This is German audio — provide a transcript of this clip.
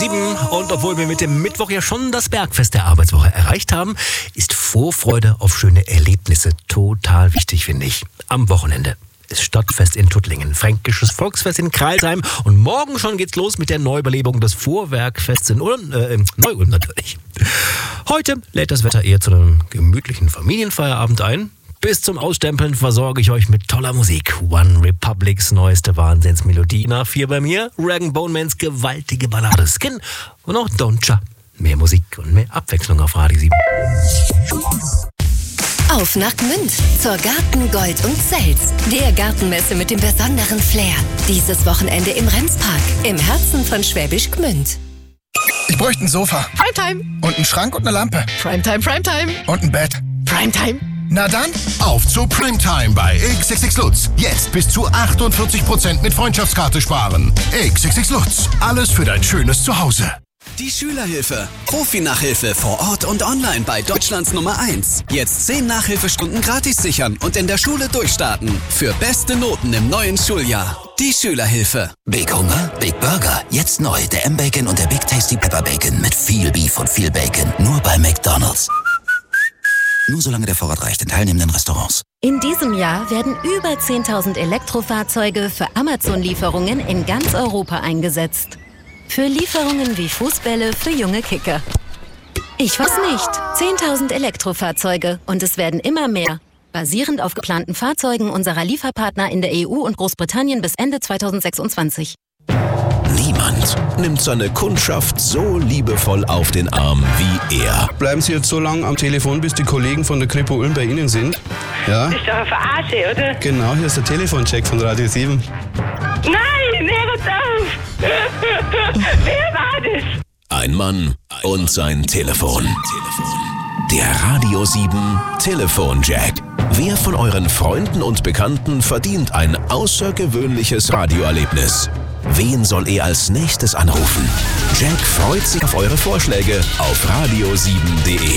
7. Und obwohl wir mit dem Mittwoch ja schon das Bergfest der Arbeitswoche erreicht haben, ist Vorfreude auf schöne Erlebnisse total wichtig, finde ich. Am Wochenende ist Stadtfest in Tuttlingen, Fränkisches Volksfest in Crailsheim und morgen schon geht's los mit der Neubelebung des Vorwerkfests in Neu-Ulm natürlich. Heute lädt das Wetter eher zu einem gemütlichen Familienfeierabend ein. Bis zum Ausstempeln versorge ich euch mit toller Musik. One Republics neueste Wahnsinnsmelodie. Nach 4 bei mir, Rag & Bone Mans gewaltige Ballade Skin und auch Doncha. Mehr Musik und mehr Abwechslung auf Radio 7. Auf nach Gmünd zur Garten Gold und Selz, der Gartenmesse mit dem besonderen Flair. Dieses Wochenende im Remspark, im Herzen von Schwäbisch Gmünd. Ich bräuchte ein Sofa. Primetime. Und einen Schrank und eine Lampe. Primetime, Primetime. Und ein Bett. Primetime. Na dann, auf zu Primetime bei XXX Lutz. Jetzt bis zu 48% mit Freundschaftskarte sparen. XXX Lutz. Alles für dein schönes Zuhause. Die Schülerhilfe. Profi-Nachhilfe vor Ort und online bei Deutschlands Nummer 1. Jetzt 10 Nachhilfestunden gratis sichern und in der Schule durchstarten. Für beste Noten im neuen Schuljahr. Die Schülerhilfe. Big Hunger, Big Burger. Jetzt neu der M-Bacon und der Big Tasty Pepper Bacon mit viel Beef und viel Bacon. Nur bei McDonald's. Nur solange der Vorrat reicht in teilnehmenden Restaurants. In diesem Jahr werden über 10.000 Elektrofahrzeuge für Amazon-Lieferungen in ganz Europa eingesetzt. Für Lieferungen wie Fußbälle für junge Kicker. Ich weiß nicht. 10.000 Elektrofahrzeuge und es werden immer mehr. Basierend auf geplanten Fahrzeugen unserer Lieferpartner in der EU und Großbritannien bis Ende 2026. Niemand nimmt seine Kundschaft so liebevoll auf den Arm wie er. Bleiben Sie jetzt so lange am Telefon, bis die Kollegen von der Kripo Ulm bei Ihnen sind? Ja? Das ist doch eine Verarsche, oder? Genau, hier ist der Telefoncheck von Radio 7. Nein, hört auf! Wer war das? Ein Mann und sein Telefon. Der Radio 7 Telefonjack. Wer von euren Freunden und Bekannten verdient ein außergewöhnliches Radioerlebnis? Wen soll er als nächstes anrufen? Jack freut sich auf eure Vorschläge auf radio7.de.